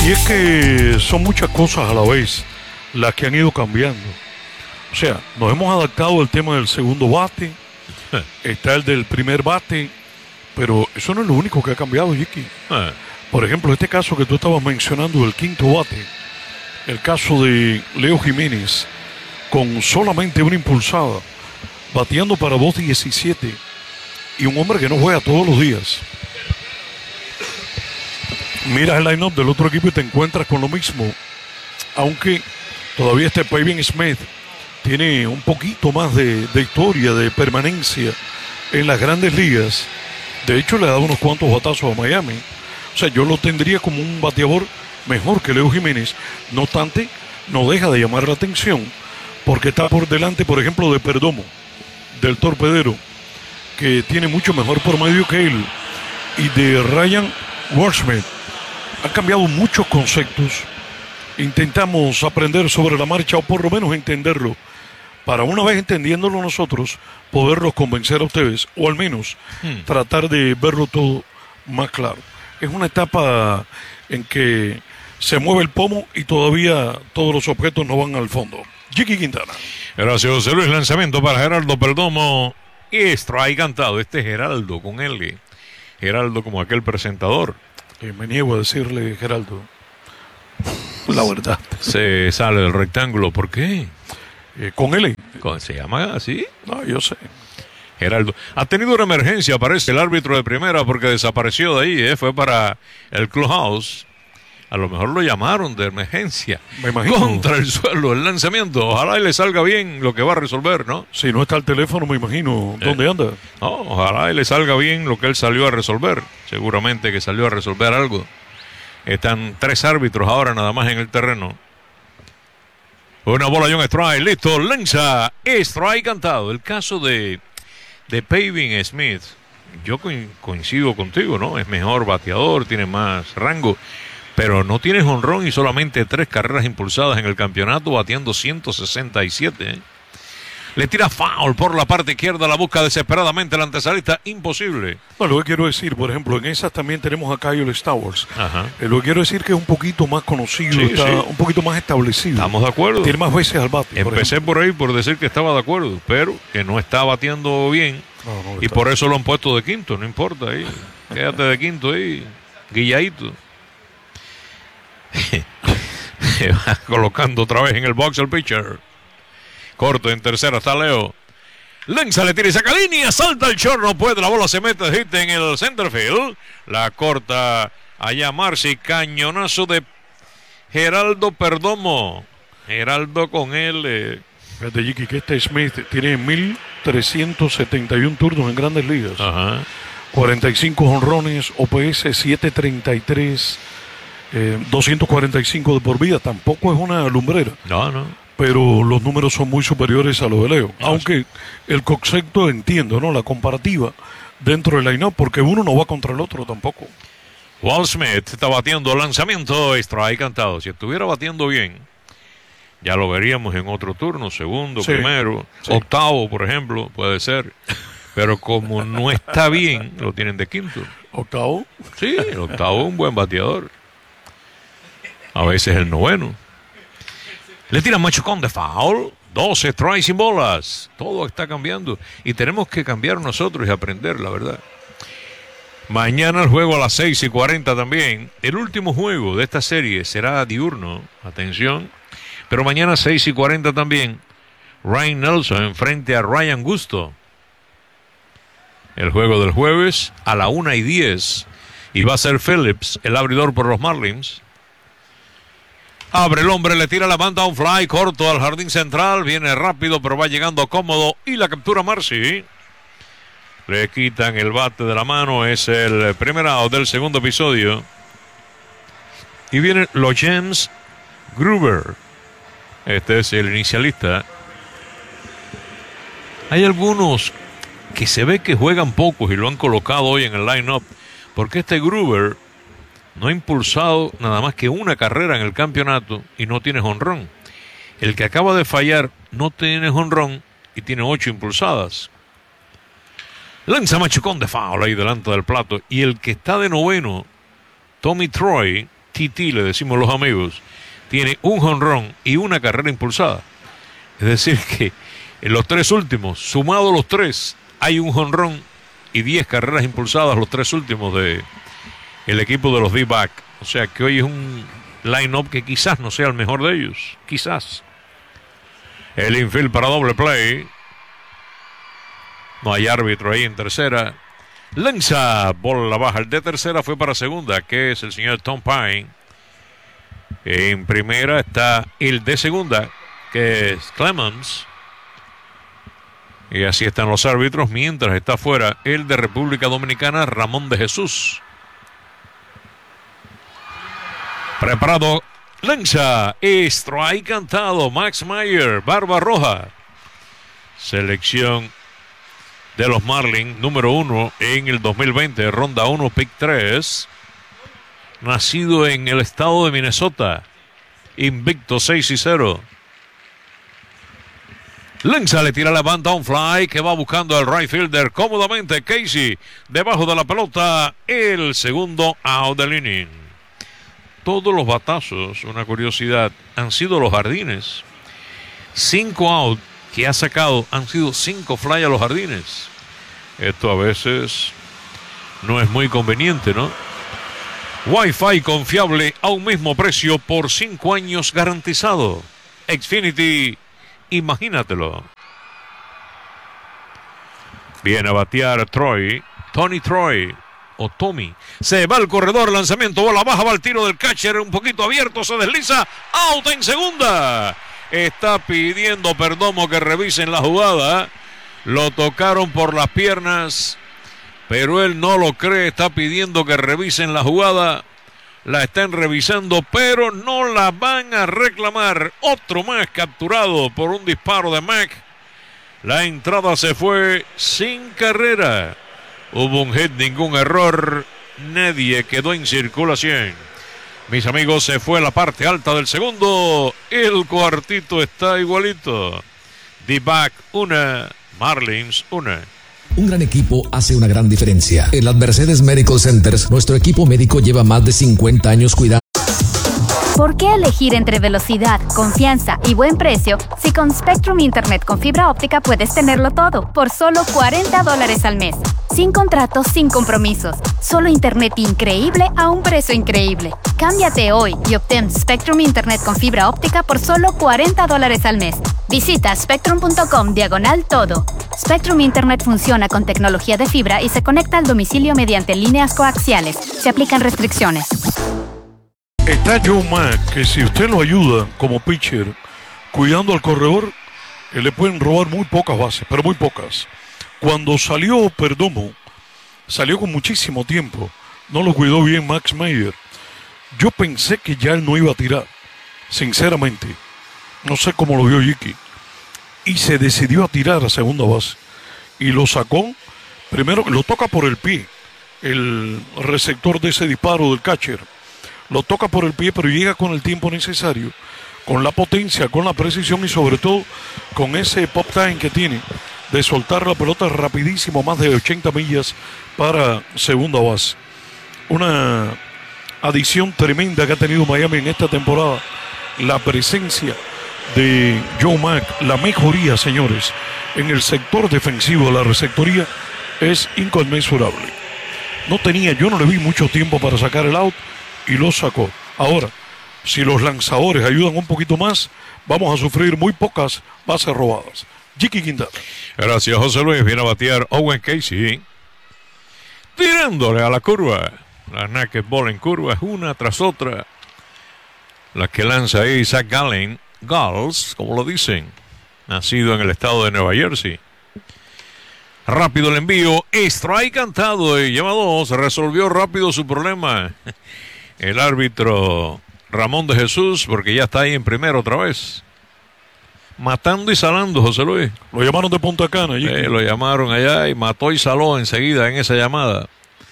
Y es que son muchas cosas a la vez las que han ido cambiando. O sea, nos hemos adaptado al tema del segundo bate, está el del primer bate, pero eso no es lo único que ha cambiado, Jiki. Por ejemplo, este caso que tú estabas mencionando del quinto bate, el caso de Leo Jiménez, con solamente una impulsada, bateando para 2.17, y un hombre que no juega todos los días. Miras el line-up del otro equipo y te encuentras con lo mismo, aunque todavía este Pavin Smith tiene un poquito más de historia, de permanencia en las grandes ligas. De hecho, le ha dado unos cuantos batazos a Miami. O sea, yo lo tendría como un bateador mejor que Leo Jiménez. No obstante, no deja de llamar la atención, porque está por delante, por ejemplo, de Perdomo, del torpedero, que tiene mucho mejor promedio que él, y de Ryan Goldschmidt. Han cambiado muchos conceptos. Intentamos aprender sobre la marcha, o por lo menos entenderlo, para una vez entendiéndolo nosotros, poderlos convencer a ustedes, o al menos tratar de verlo todo más claro. Es una etapa en que se mueve el pomo y todavía todos los objetos no van al fondo. Jiki Quintana. Gracias, José Luis. Lanzamiento para Geraldo Perdomo. Y strike cantado. Este es Geraldo con L. Geraldo como aquel presentador. Me niego a decirle Geraldo la verdad. Se sale del rectángulo. ¿Por qué? Con L. ¿Se llama así? No, yo sé. Geraldo. Ha tenido una emergencia, parece, el árbitro de primera, porque desapareció de ahí, fue para el clubhouse. A lo mejor lo llamaron de emergencia. Me imagino. Contra el suelo, el lanzamiento. Ojalá y le salga bien lo que va a resolver, ¿no? Si no está el teléfono, me imagino. ¿Dónde anda? No, ojalá y le salga bien lo que él salió a resolver. Seguramente que salió a resolver algo. Están 3 árbitros ahora nada más en el terreno. Una bola y un strike, listo, lanza, strike cantado. El caso de Pavin Smith, yo coincido contigo, ¿no? Es mejor bateador, tiene más rango, pero no tiene jonrón y solamente 3 carreras impulsadas en el campeonato, bateando 167. Le tira foul por la parte izquierda, la busca desesperadamente el antesalista, imposible. No, lo que quiero decir, por ejemplo, en esas también tenemos a Kyle Stowers. Ajá. Lo que quiero decir que es un poquito más conocido, Sí, está sí. un poquito más establecido. Estamos de acuerdo. Tiene más veces al bate. Empecé por ahí por decir que estaba de acuerdo, pero que no está bateando bien. No Y por eso lo han puesto de quinto, no importa ahí. Quédate de quinto ahí, guilladito. Se va colocando otra vez en el box el pitcher. Corto en tercera está Leo. Lanza, le tira y saca línea, salta el short, no puede, la bola se mete de hit en el center field. La corta allá Marcy, cañonazo de Geraldo Perdomo. Geraldo con él. Fíjate, Jiki, que este Smith tiene 1.371 turnos en Grandes Ligas. Ajá. 45 jonrones, OPS 733, 245 de por vida. Tampoco es una lumbrera. No. Pero los números son muy superiores a los de Leo. Aunque el concepto, entiendo, ¿no? La comparativa dentro del line-up, porque uno no va contra el otro tampoco. Walt Smith está batiendo lanzamiento, strike cantado. Si estuviera batiendo bien, ya lo veríamos en otro turno, segundo, Sí, primero, sí. octavo, por ejemplo, puede ser. Pero como no está bien, lo tienen de quinto. ¿Octavo? Sí, el octavo es un buen bateador. A veces el noveno. Le tira machucón de foul. 12 strikes sin bolas. Todo está cambiando. Y tenemos que cambiar nosotros y aprender, la verdad. Mañana el juego a las 6:40 también. El último juego de esta serie será diurno. Atención. Pero mañana 6:40 también. Ryan Nelson frente a Ryan Gusto. El juego del jueves a la 1:10. Y va a ser Phillips, el abridor por los Marlins. Abre el hombre, le tira la banda, un fly corto al jardín central. Viene rápido, pero va llegando cómodo. Y la captura Marcy. Le quitan el bate de la mano. Es el primer out del segundo episodio. Y viene los James Gruber. Este es el inicialista. Hay algunos que se ve que juegan pocos y lo han colocado hoy en el line-up. Porque este Gruber no ha impulsado nada más que una carrera en el campeonato y no tiene jonrón. El que acaba de fallar no tiene jonrón y tiene 8 impulsadas. Lanza machucón de foul ahí delante del plato. Y el que está de noveno, Tommy Troy, TT, le decimos los amigos, tiene un jonrón y una carrera impulsada. Es decir que en los tres últimos, sumados los tres, hay un jonrón y 10 carreras impulsadas, los tres últimos de el equipo de los D-back. O sea que hoy es un line-up que quizás no sea el mejor de ellos. Quizás. El infield para doble play. No hay árbitro ahí en tercera. Lanza bola baja. El de tercera fue para segunda, que es el señor Tom Pine. En primera está el de segunda, que es Clemens. Y así están los árbitros, mientras está fuera el de República Dominicana, Ramón de Jesús. Preparado, lanza, strike cantado, Max Meyer, barba roja. Selección de los Marlins, número 1 en el 2020, ronda 1, pick 3. Nacido en el estado de Minnesota, invicto 6-0. Lanza, le tira la banda, un fly que va buscando al right fielder cómodamente. Casey debajo de la pelota, el segundo out del inning. Todos los batazos, una curiosidad, han sido los jardines. 5 out que ha sacado han sido 5 fly a los jardines. Esto a veces no es muy conveniente, ¿no? Wi-Fi confiable a un mismo precio por 5 años garantizado. Xfinity, imagínatelo. Viene a batear Tony Troy o Tommy. Se va al corredor, lanzamiento, bola baja, va al tiro del catcher, un poquito abierto, se desliza, out en segunda. Está pidiendo Perdomo que revisen la jugada. Lo tocaron por las piernas, pero él no lo cree, está pidiendo que revisen la jugada. La están revisando, pero no la van a reclamar. Otro más capturado por un disparo de Mac. La entrada se fue sin carrera. Hubo un hit, ningún error. Nadie quedó en circulación. Mis amigos, se fue la parte alta del segundo. El cuartito está igualito. D-back 1, Marlins 1. Un gran equipo hace una gran diferencia. En las Mercedes Medical Centers, nuestro equipo médico lleva más de 50 años cuidando. ¿Por qué elegir entre velocidad, confianza y buen precio si con Spectrum Internet con fibra óptica puedes tenerlo todo por solo $40 al mes? Sin contratos, sin compromisos. Solo internet increíble a un precio increíble. Cámbiate hoy y obtén Spectrum Internet con fibra óptica por solo $40 al mes. Visita spectrum.com/todo. Spectrum Internet funciona con tecnología de fibra y se conecta al domicilio mediante líneas coaxiales. Se aplican restricciones. Está Joe Mack, que si usted lo ayuda como pitcher, cuidando al corredor, le pueden robar muy pocas bases, pero muy pocas. Cuando salió Perdomo, salió con muchísimo tiempo. No lo cuidó bien Max Meyer. Yo pensé que ya él no iba a tirar, sinceramente. No sé cómo lo vio Jiki. Y se decidió a tirar a segunda base. Y lo sacó, primero lo toca por el pie, el receptor de ese disparo del catcher. Lo toca por el pie, pero llega con el tiempo necesario, con la potencia, con la precisión y sobre todo con ese pop time que tiene de soltar la pelota rapidísimo, más de 80 millas para segunda base. Una adición tremenda que ha tenido Miami en esta temporada. La presencia de Joe Mack, la mejoría, señores, en el sector defensivo de la receptoría es inconmensurable. Yo no le vi mucho tiempo para sacar el out y lo sacó. Ahora, si los lanzadores ayudan un poquito más, vamos a sufrir muy pocas bases robadas. Jiki Quintana. Gracias, José Luis. Viene a batear Owen Casey. Tirándole a la curva. La naked ball en curva, una tras otra. La que lanza ahí Zach Galls, como lo dicen. Nacido en el estado de Nueva Jersey. Rápido el envío. Strike cantado y lleva 2. Resolvió rápido su problema el árbitro Ramón de Jesús, porque ya está ahí en primero otra vez. Matando y salando, José Luis. Lo llamaron de Punta Cana. Lo llamaron allá y mató y saló enseguida en esa llamada.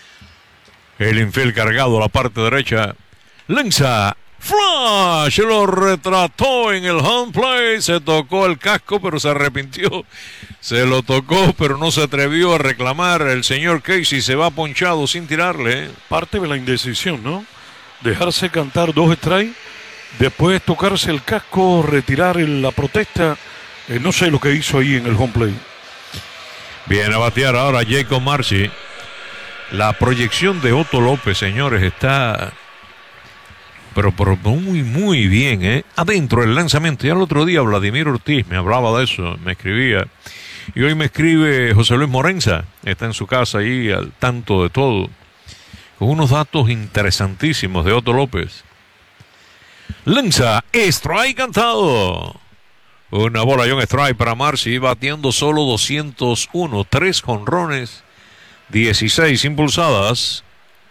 El infield cargado a la parte derecha. Lanza. Flash. Lo retrató en el home plate. Se tocó el casco, pero se arrepintió. Se lo tocó, pero no se atrevió a reclamar. El señor Casey se va ponchado sin tirarle. Parte de la indecisión, ¿no? dejarse cantar 2 strikes, después tocarse el casco, retirar la protesta. No sé lo que hizo ahí en el home plate. Viene a batear ahora Jacob Marcy. La proyección de Otto López, señores, está pero muy, muy bien, ¿eh? Adentro del lanzamiento. Ya el otro día Vladimir Ortiz me hablaba de eso, me escribía. Y hoy me escribe José Luis Morenza, está en su casa ahí al tanto de todo, con unos datos interesantísimos de Otto López. Lanza, strike cantado. Una bola y un strike para Marcy, batiendo solo 201, 3 jonrones, 16 impulsadas.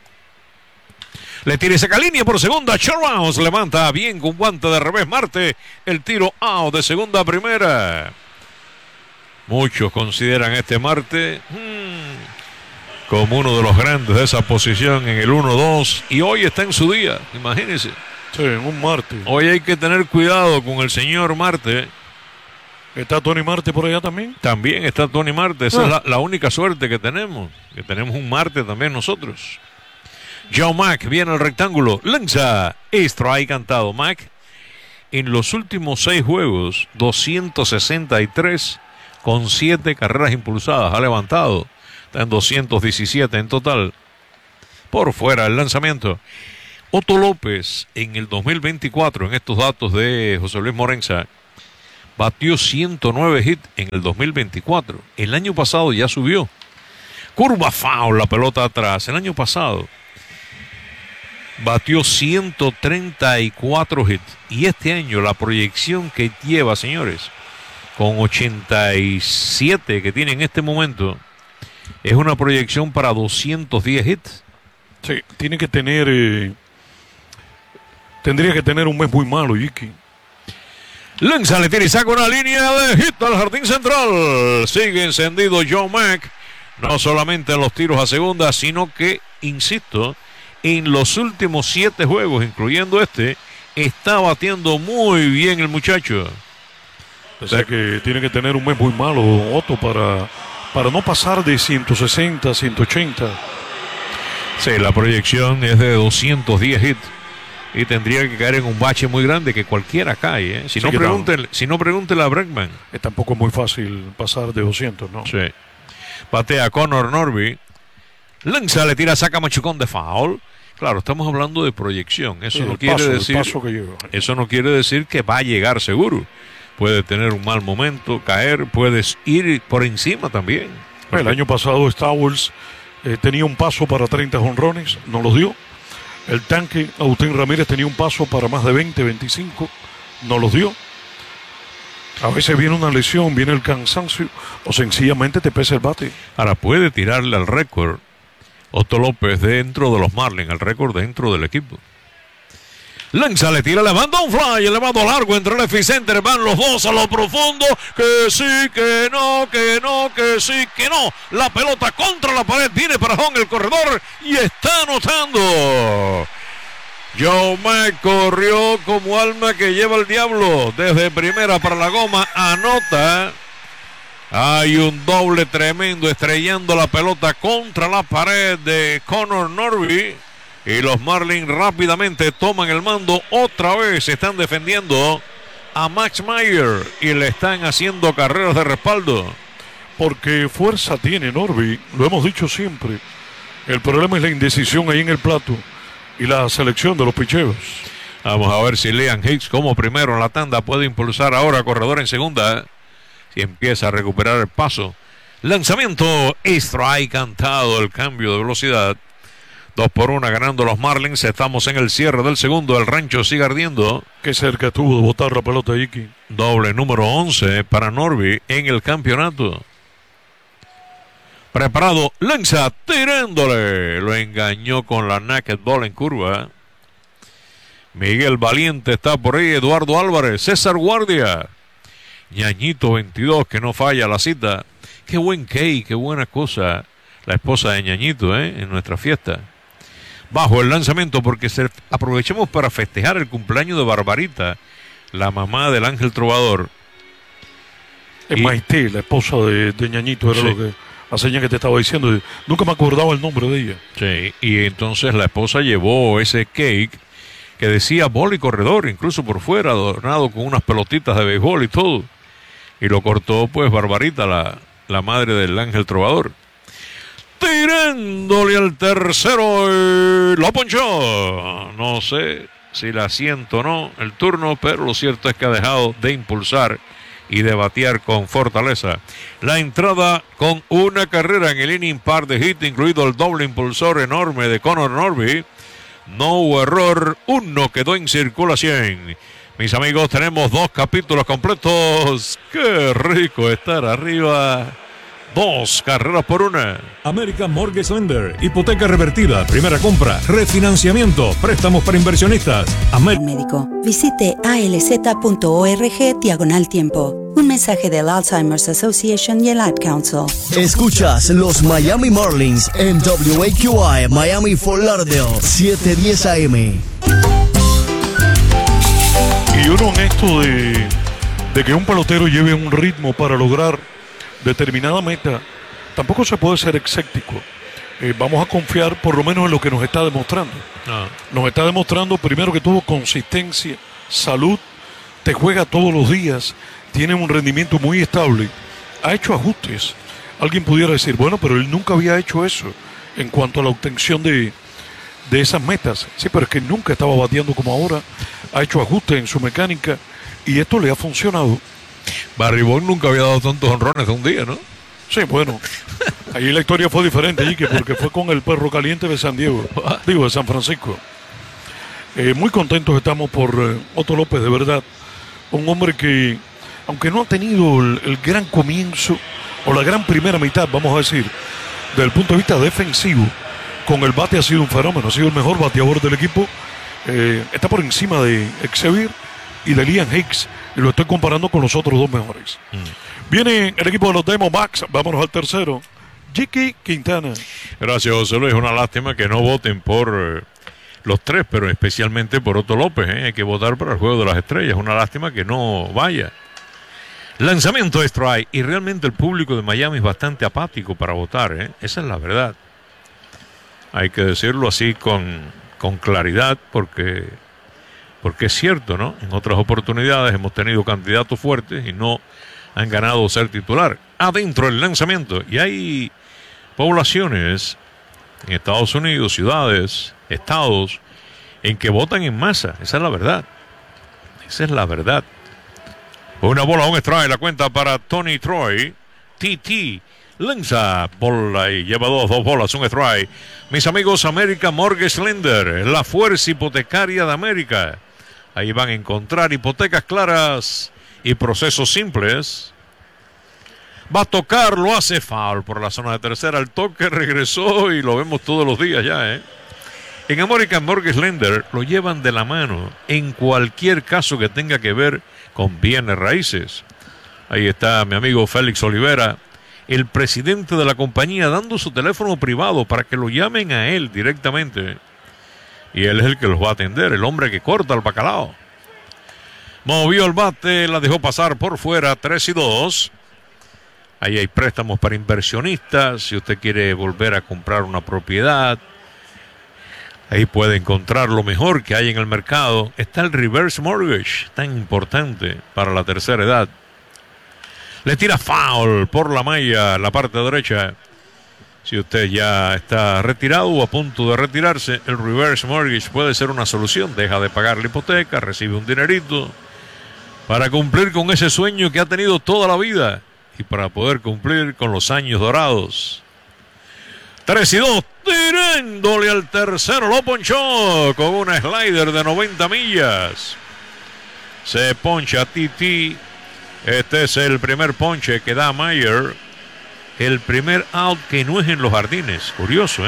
Le tira y saca línea por segunda, short bounce, levanta bien con guante de revés Marte, el tiro out de segunda a primera. Muchos consideran este Marte como uno de los grandes de esa posición en el 1-2 y hoy está en su día, imagínense. Sí, un Marte. Hoy hay que tener cuidado con el señor Marte. ¿Está Tony Marte por allá también? También está Tony Marte, esa es la única suerte que tenemos un Marte también nosotros. Joe Mack viene al rectángulo, lanza, strike cantado. Mack en los últimos 6 juegos, 263 con 7 carreras impulsadas, ha levantado, está en 217 en total. Por fuera el lanzamiento. Otto López en el 2024, en estos datos de José Luis Morenza, batió 109 hits en el 2024. El año pasado ya subió. Curva foul, la pelota atrás. El año pasado batió 134 hits. Y este año la proyección que lleva, señores, con 87 que tiene en este momento, es una proyección para 210 hits. Sí, tiene que tener... tendría que tener un mes muy malo, Yiki. Lanza, le tira y saca una línea de hit al jardín central. Sigue encendido Joe Mack. No solamente en los tiros a segunda, sino que, insisto, en los últimos 7 juegos, incluyendo este, está batiendo muy bien el muchacho. O sea que tiene que tener un mes muy malo, Otto, para no pasar de 160, 180. Sí, la proyección es de 210 hits. Y tendría que caer en un bache muy grande que cualquiera cae, ¿eh? Si no, pregúntele a Bregman. Tampoco es muy fácil pasar de 200, ¿no? Sí. Batea Connor Norby. Lanza, le tira, saca machucón de foul. Claro, estamos hablando de proyección. Eso no quiere decir. Eso no quiere decir que va a llegar seguro. Puede tener un mal momento, caer, puedes ir por encima también. El año pasado Stowers tenía un paso para 30 jonrones, no los dio. El tanque, Agustín Ramírez, tenía un paso para más de 20, 25, no los dio. A veces viene una lesión, viene el cansancio, o sencillamente te pesa el bate. Ahora puede tirarle al récord Otto López dentro de los Marlins, al récord dentro del equipo. Lanza, le tira, levanta un fly, elevado largo entre el Epicenter, van los dos a lo profundo, que sí, que no, que no, que sí, que no. La pelota contra la pared, viene para home el corredor y está anotando. Joe Mack corrió como alma que lleva el diablo, desde primera para la goma, anota. Hay un doble tremendo estrellando la pelota contra la pared de Connor Norby. Y los Marlins rápidamente toman el mando. Otra vez están defendiendo a Max Meyer y le están haciendo carreras de respaldo. Porque fuerza tiene Norby, lo hemos dicho siempre. El problema es la indecisión ahí en el plato y la selección de los picheos. Vamos a ver si Liam Hicks, como primero en la tanda, puede impulsar ahora corredor en segunda. Si empieza a recuperar el paso. Lanzamiento, strike cantado, el cambio de velocidad. 2-1 ganando los Marlins. Estamos en el cierre del segundo. El rancho sigue ardiendo. Qué cerca estuvo de botar la pelota, Iki. Doble número 11 para Norby en el campeonato. Preparado, lanza, tirándole. Lo engañó con la naked ball en curva. Miguel Valiente está por ahí. Eduardo Álvarez, César Guardia. Ñañito 22, que no falla la cita. Qué buen cake, qué buena cosa. La esposa de Ñañito, en nuestra fiesta. Bajo el lanzamiento, porque aprovechemos para festejar el cumpleaños de Barbarita, la mamá del Ángel Trovador. Maite, la esposa de Ñañito, era sí. la seña que te estaba diciendo. Nunca me acordaba el nombre de ella. Sí, y entonces la esposa llevó ese cake que decía bola y corredor, incluso por fuera, adornado con unas pelotitas de béisbol y todo. Y lo cortó, pues, Barbarita, la madre del Ángel Trovador. Tirándole al tercero, lo ponchó. No sé si la siento o no el turno, pero lo cierto es que ha dejado de impulsar y de batear con fortaleza. La entrada con una carrera en el inning par de hit, incluido el doble impulsor enorme de Connor Norby. No hubo error, uno quedó en circulación. Mis amigos, tenemos 2 capítulos completos. ¡Qué rico estar arriba! 2 carreras por 1. American Mortgage Lender, hipoteca revertida, primera compra, refinanciamiento, préstamos para inversionistas. Médico. Visite alz.org/tiempo. Un mensaje del Alzheimer's Association y el Ad Council. Escuchas los Miami Marlins en WAQI Miami Fort Lauderdale 710 AM. Y uno en esto de que un pelotero lleve un ritmo para lograr determinada meta, tampoco se puede ser escéptico. Vamos a confiar por lo menos en lo que nos está demostrando. Nos está demostrando primero que todo consistencia, salud, te juega todos los días, tiene un rendimiento muy estable, ha hecho ajustes. Alguien pudiera decir, bueno, pero él nunca había hecho eso en cuanto a la obtención de esas metas. Sí, pero es que nunca estaba bateando como ahora, ha hecho ajustes en su mecánica y esto le ha funcionado. Barry Bonds nunca había dado tantos honrones de un día, ¿no? Sí, bueno, ahí la historia fue diferente, Ike, porque fue con el perro caliente de San Diego, de San Francisco. Muy contentos estamos por Otto López, de verdad. Un hombre que, aunque no ha tenido el gran comienzo, o la gran primera mitad, vamos a decir, desde el punto de vista defensivo, con el bate ha sido un fenómeno, ha sido el mejor bateador del equipo. Está por encima de Xavier y de Liam Hicks, y lo estoy comparando con los otros 2 mejores. Viene el equipo de los Diamondbacks, vámonos al tercero. Jiki Quintana. Gracias, José Luis. Una lástima que no voten por los 3, pero especialmente por Otto López. Hay que votar para el Juego de las Estrellas. Una lástima que no vaya. Lanzamiento de strike. Y realmente el público de Miami es bastante apático para votar. Esa es la verdad. Hay que decirlo así con claridad, porque es cierto, ¿no? En otras oportunidades hemos tenido candidatos fuertes y no han ganado ser titular. Adentro el lanzamiento. Y hay poblaciones en Estados Unidos, ciudades, estados, en que votan en masa. Esa es la verdad. Esa es la verdad. Una bola, un strike, la cuenta para Tony Troy. TT lanza bola y lleva 2 bolas, un strike. Mis amigos, American Mortgage Lender, la fuerza hipotecaria de América. Ahí van a encontrar hipotecas claras y procesos simples. Va a tocar, lo hace foul por la zona de tercera. El toque regresó y lo vemos todos los días ya, En American Mortgage Lender lo llevan de la mano en cualquier caso que tenga que ver con bienes raíces. Ahí está mi amigo Félix Olivera, el presidente de la compañía, dando su teléfono privado para que lo llamen a él directamente. Y él es el que los va a atender, el hombre que corta el bacalao. Movió el bate, la dejó pasar por fuera, 3-2. Ahí hay préstamos para inversionistas. Si usted quiere volver a comprar una propiedad, ahí puede encontrar lo mejor que hay en el mercado. Está el reverse mortgage, tan importante para la tercera edad. Le tira foul por la malla, la parte derecha. Si usted ya está retirado o a punto de retirarse, el reverse mortgage puede ser una solución. Deja de pagar la hipoteca, recibe un dinerito para cumplir con ese sueño que ha tenido toda la vida y para poder cumplir con los años dorados. 3-2, tirándole al tercero, lo ponchó con una slider de 90 millas. Se poncha Titi. Este es el primer ponche que da Mayer. El primer out que no es en los jardines. Curioso,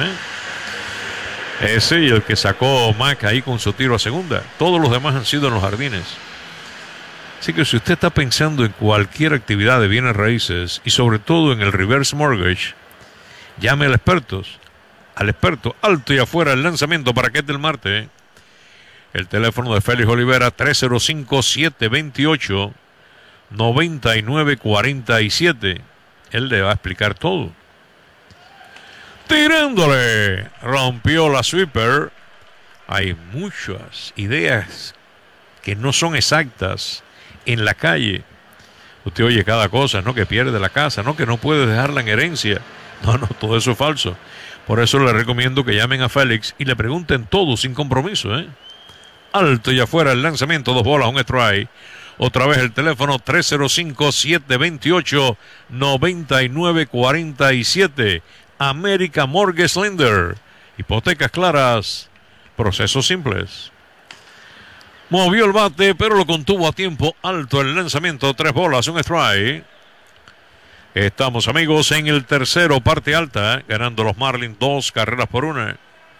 Ese y el que sacó Mac ahí con su tiro a segunda. Todos los demás han sido en los jardines. Así que si usted está pensando en cualquier actividad de bienes raíces y sobre todo en el reverse mortgage, llame al experto, alto y afuera el lanzamiento para que es del martes. El teléfono de Félix Olivera, 305-728-9947. Él le va a explicar todo. Tirándole. Rompió la sweeper. Hay muchas ideas que no son exactas en la calle. Usted oye cada cosa, ¿no? Que pierde la casa, ¿no? Que no puede dejarla en herencia. No, todo eso es falso. Por eso le recomiendo que llamen a Félix y le pregunten todo sin compromiso, ¿eh? Alto y afuera el lanzamiento, 2 bolas, un strike. Otra vez el teléfono 305-728-9947. American Mortgage Lender. Hipotecas claras, procesos simples. Movió el bate, pero lo contuvo a tiempo. Alto el lanzamiento, 3 bolas, un strike. Estamos, amigos, en el tercero, parte alta, ganando los Marlins 2 carreras por 1.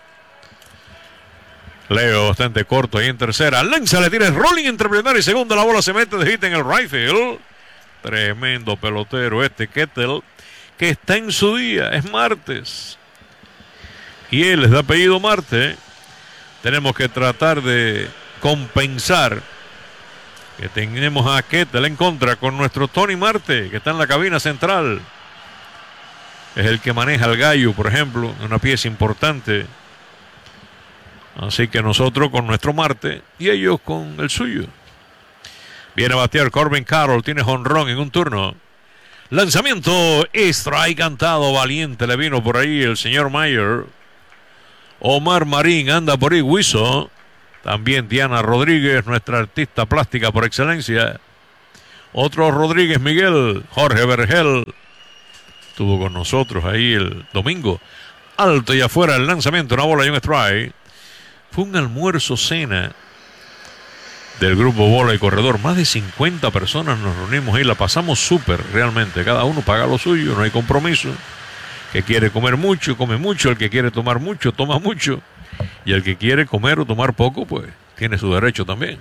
Leo bastante corto ahí en tercera. Lanza, le tira el rolling entre primera y segunda. La bola se mete de hit en el right field. Tremendo pelotero este Kettle, que está en su día. Es martes. Y él es de apellido Marte. Tenemos que tratar de compensar que tenemos a Kettle en contra con nuestro Tony Marte, que está en la cabina central. Es el que maneja el gallo, por ejemplo, una pieza importante. Así que nosotros con nuestro Marte y ellos con el suyo. Viene a batear Corbin Carroll, tiene jonrón en un turno. Lanzamiento, strike cantado, valiente, le vino por ahí el señor Mayer. Omar Marín anda por ahí, Huizo. También Diana Rodríguez, nuestra artista plástica por excelencia. Otro Rodríguez Miguel, Jorge Vergel. Estuvo con nosotros ahí el domingo. Alto y afuera el lanzamiento, una bola y un strike. Fue un almuerzo cena del grupo Bola y Corredor. Más de 50 personas nos reunimos ahí. La pasamos súper realmente. Cada uno paga lo suyo, no hay compromiso. El que quiere comer mucho, come mucho. El que quiere tomar mucho, toma mucho. Y el que quiere comer o tomar poco, pues tiene su derecho también.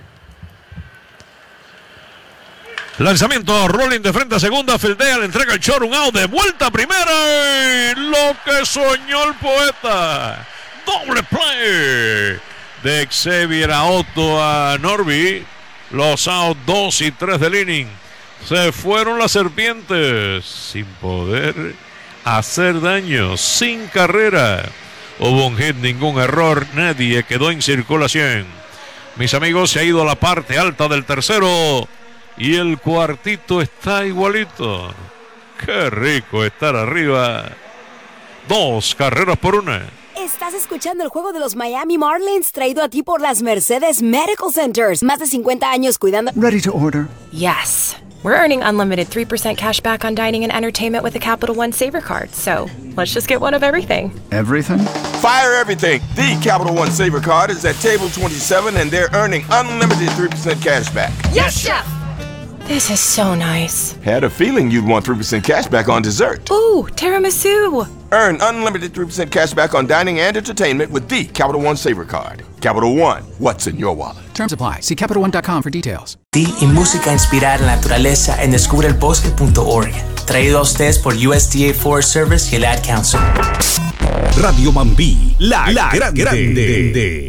Lanzamiento, rolling de frente a segunda, fildea, le entrega el short, un out, de vuelta a primera. Lo que soñó el poeta. Doble play de Xavier a Otto a Norby. Los out 2 y 3 del inning. Se fueron las serpientes sin poder hacer daño, sin carrera. Hubo un hit, ningún error, nadie quedó en circulación. Mis amigos, se ha ido a la parte alta del tercero y el cuartito está igualito. Qué rico estar arriba. 2 carreras por 1. Estás escuchando el juego de los Miami Marlins, traído a ti por las Mercedes Medical Centers. Más de 50 años cuidando. Ready to order. Yes. We're earning unlimited 3% cash back on dining and entertainment with the Capital One Saver Card. So, let's just get one of everything. Everything? Fire everything. The Capital One Saver Card is at table 27 and they're earning unlimited 3% cash back. Yes, Chef! This is so nice. Had a feeling you'd want 3% cash back on dessert. Ooh, tiramisu. Earn unlimited 3% cash back on dining and entertainment with the Capital One Saver Card. Capital One, what's in your wallet? Terms apply. See CapitalOne.com for details. Y música inspirada en la naturaleza en descubreelbosque.org. Traído a ustedes por USDA Forest Service y el Ad Council. Radio Mambí, la grande.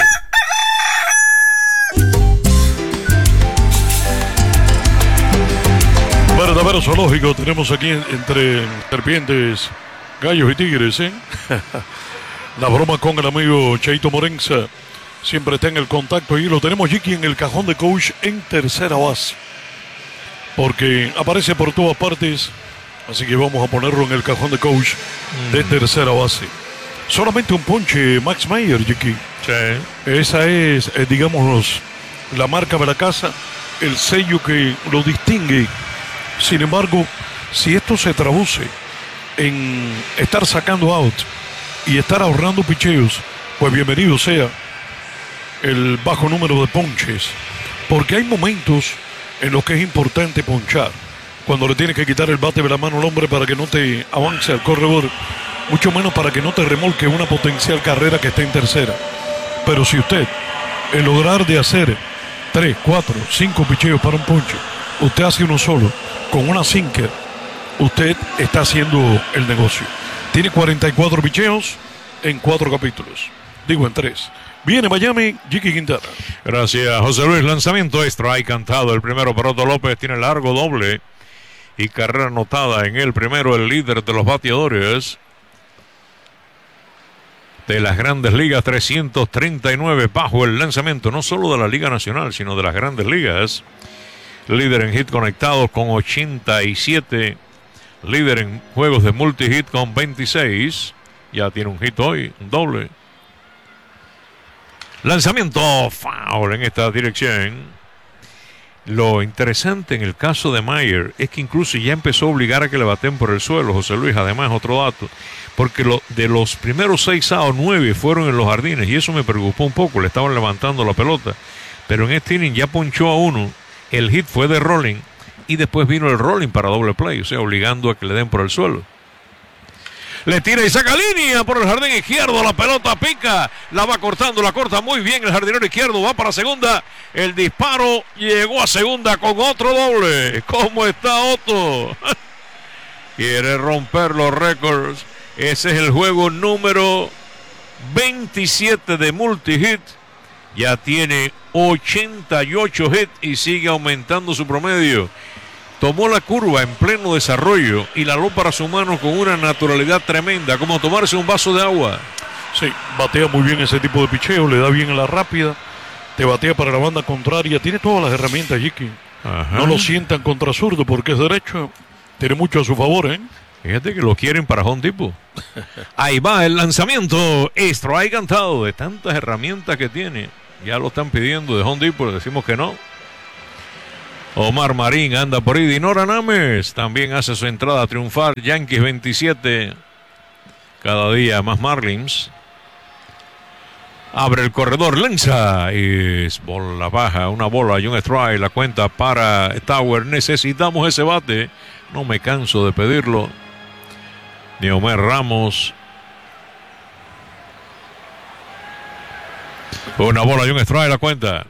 Verdadero zoológico tenemos aquí entre serpientes, gallos y tigres, ¿eh? La broma con el amigo Cheito Morenza siempre está en el contacto y lo tenemos Jiki en el cajón de coach en tercera base, porque aparece por todas partes, así que vamos a ponerlo en el cajón de coach de tercera base. Solamente un ponche, Max Meyer, Jiki. Sí. Esa es, digamos, la marca de la casa, el sello que lo distingue. Sin embargo, si esto se traduce en estar sacando out y estar ahorrando picheos, pues bienvenido sea el bajo número de ponches, porque hay momentos en los que es importante ponchar, cuando le tienes que quitar el bate de la mano al hombre para que no te avance al corredor, mucho menos para que no te remolque una potencial carrera que esté en tercera. Pero si usted, en lograr de hacer 3, 4, 5 picheos para un ponche, usted hace uno solo, con una sinker, usted está haciendo el negocio. Tiene 44 picheos en 4 capítulos. Digo, en 3. Viene Miami, Jiki Quintana. Gracias, José Luis. Lanzamiento, strike cantado. El primero para Otto López, tiene largo doble y carrera anotada en el primero, el líder de los bateadores. de las Grandes Ligas, 339 bajo el lanzamiento, no solo de la Liga Nacional, sino de las Grandes Ligas. Líder en hit conectados con 87, líder en juegos de multi-hit con 26, ya tiene un hit hoy, un doble. Lanzamiento foul en esta dirección. Lo interesante en el caso de Mayer es que incluso ya empezó a obligar a que le baten por el suelo, José Luis. Además, otro dato, porque de los primeros 6 outs, 9 fueron en los jardines, y eso me preocupó un poco. Le estaban levantando la pelota, pero en este inning ya ponchó a uno. El hit fue de rolling y después vino el rolling para doble play, o sea, obligando a que le den por el suelo. Le tira y saca línea por el jardín izquierdo. La pelota pica, la va cortando, la corta muy bien el jardinero izquierdo. Va para segunda. El disparo llegó a segunda con otro doble. ¿Cómo está Otto? Quiere romper los récords. Ese es el juego número 27 de multi-hit. Ya tiene 88 hits y sigue aumentando su promedio. Tomó la curva en pleno desarrollo y la aló para su mano con una naturalidad tremenda, como tomarse un vaso de agua. Sí, batea muy bien ese tipo de picheo, le da bien en la rápida, te batea para la banda contraria, tiene todas las herramientas, Jiki. No lo sientan contra zurdo porque es derecho, tiene mucho a su favor, ¿eh? Fíjate que lo quieren para home tipo. Ahí va el lanzamiento, strike cantado, de tantas herramientas que tiene. Ya lo están pidiendo de home tipo, le decimos que no. Omar Marín anda por ahí. Dinora Names también hace su entrada a triunfar. Yankees 27. Cada día más Marlins. Abre el corredor, lanza. Es bola baja, una bola y un strike. La cuenta para Tower. Necesitamos ese bate. No me canso de pedirlo. Neomer Ramos. Una bola y un strike. La cuenta.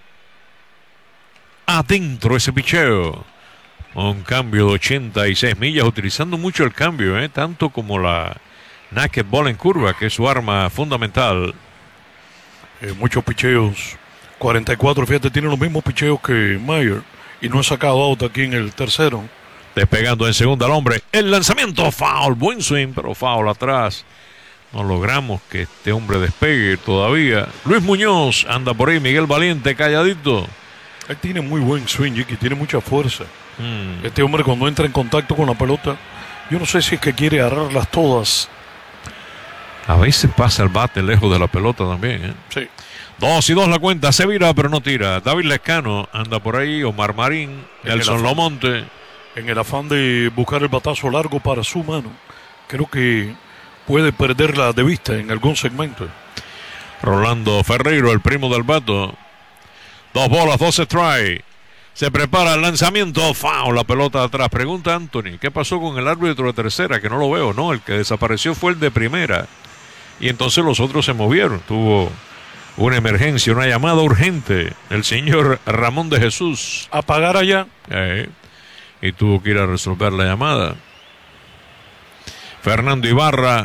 Adentro ese picheo. Un cambio de 86 millas, utilizando mucho el cambio, tanto como la naked ball en curva, que es su arma fundamental. Muchos picheos. 44, fíjate, tiene los mismos picheos que Mayer y no ha sacado out aquí en el tercero. Despegando en segunda al hombre. El lanzamiento, foul, buen swing, pero foul atrás. No logramos que este hombre despegue todavía. Luis Muñoz anda por ahí, Miguel Valiente calladito. Él tiene muy buen swing, Jiki, tiene mucha fuerza. Este hombre cuando entra en contacto con la pelota, yo no sé si es que quiere agarrarlas todas. A veces pasa el bate lejos de la pelota también, Sí. 2-2 la cuenta, se vira pero no tira. David Lescano anda por ahí, Omar Marín, Nelson Lomonte. En el afán de buscar el batazo largo para su mano, creo que puede perderla de vista en algún segmento. Rolando Ferreiro, el primo del Bato. 2 bolas, 2 strike. Se prepara el lanzamiento, foul, la pelota atrás. Pregunta Anthony, ¿qué pasó con el árbitro de tercera? Que no lo veo, no, el que desapareció fue el de primera. Y entonces los otros se movieron. Tuvo una emergencia, una llamada urgente. El señor Ramón de Jesús. Apagar allá. Y tuvo que ir a resolver la llamada. Fernando Ibarra.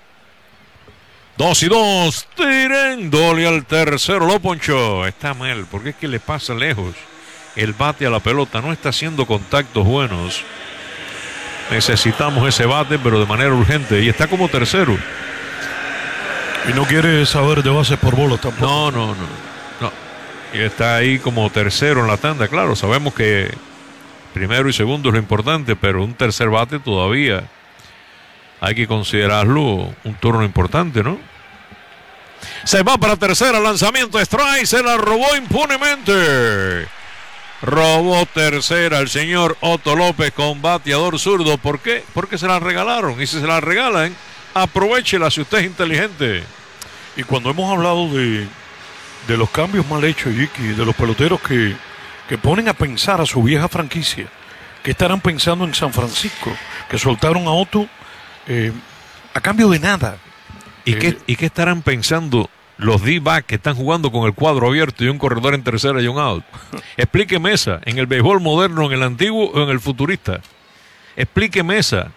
2-2, tirándole al tercero, lo ponchó. Está mal, porque es que le pasa lejos el bate a la pelota, no está haciendo contactos buenos. Necesitamos ese bate, pero de manera urgente, y está como tercero. Y no quiere saber de bases por bolas tampoco. No. Y está ahí como tercero en la tanda, claro, sabemos que primero y segundo es lo importante, pero un tercer bate todavía hay que considerarlo un turno importante, ¿no? Se va para tercera, lanzamiento, strike, se la robó impunemente. Robó tercera el señor Otto López con bateador zurdo. ¿Por qué? Porque se la regalaron. Y si se la regalan, aprovéchela si usted es inteligente. Y cuando hemos hablado de los cambios mal hechos, Jiki, de los peloteros que ponen a pensar a su vieja franquicia, que estarán pensando en San Francisco, que soltaron a Otto a cambio de nada. ¿Y qué estarán pensando los D-back que están jugando con el cuadro abierto y un corredor en tercera y un out? Explíqueme esa, en el béisbol moderno, en el antiguo o en el futurista. Explíqueme esa.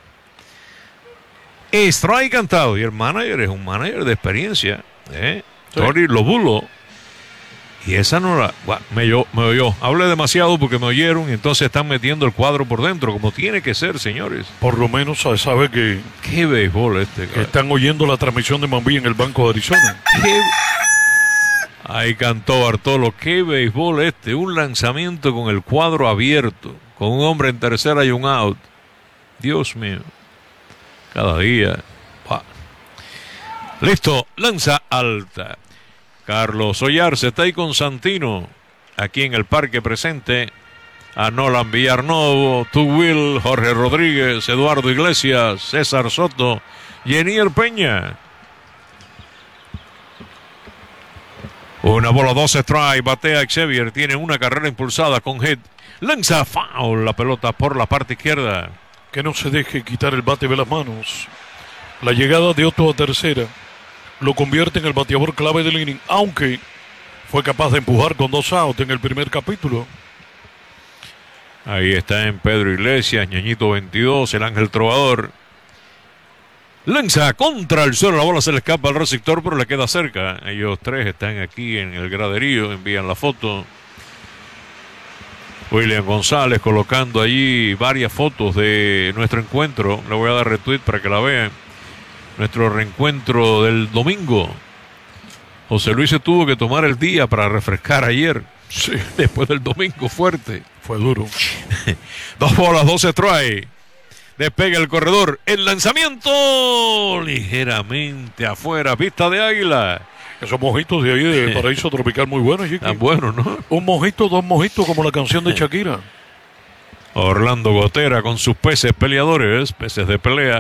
Strike cantado. Y el manager es un manager de experiencia. Tori Lobulo. Y esa no la... Me oyó. Hablé demasiado porque me oyeron y entonces están metiendo el cuadro por dentro, como tiene que ser, señores. Por lo menos sabe que... ¿Qué béisbol que están oyendo la transmisión de Mambí en el Banco de Arizona. Ahí cantó Bartolo. ¿Qué béisbol Un lanzamiento con el cuadro abierto, con un hombre en tercera y un out. Dios mío. Cada día. Listo, lanza alta. Carlos Ollarse está ahí con Santino, aquí en el parque presente, a Nolan Villarnovo, Tu Will, Jorge Rodríguez, Eduardo Iglesias, César Soto, Yenier Peña. Una bola, 2 strike, batea Xavier, tiene una carrera impulsada con hit, lanza foul, la pelota por la parte izquierda. Que no se deje quitar el bate de las manos. La llegada de Otto a tercera lo convierte en el bateador clave del inning, aunque fue capaz de empujar con 2 outs en el primer capítulo. Ahí está en Pedro Iglesias, Ñañito 22, el Ángel Trovador. Lanza contra el suelo, la bola se le escapa al receptor, pero le queda cerca. Ellos tres están aquí en el graderío, envían la foto. William González colocando allí varias fotos de nuestro encuentro. Le voy a dar retweet para que la vean. Nuestro reencuentro del domingo. José Luis se tuvo que tomar el día para refrescar ayer. Sí. Después del domingo fuerte. Fue duro. 2 bolas, 2 strike. Despega el corredor. El lanzamiento ligeramente afuera. Pista de águila. Esos mojitos de ahí de Paraíso Tropical muy buenos, Chiqui. Tan buenos, ¿no? Un mojito, 2 mojitos, como la canción de Shakira. Orlando Gotera con sus peces peleadores, peces de pelea.